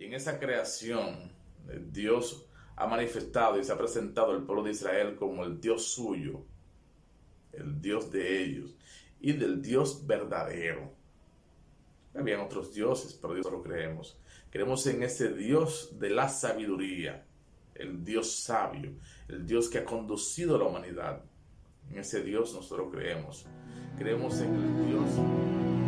en esa creación, Dios ha manifestado y se ha presentado al pueblo de Israel como el Dios suyo, el Dios de ellos y del Dios verdadero. Habían otros dioses, pero Dios lo creemos. Creemos en ese Dios de la sabiduría, el Dios sabio, el Dios que ha conducido a la humanidad. En ese Dios nosotros creemos. Creemos en el Dios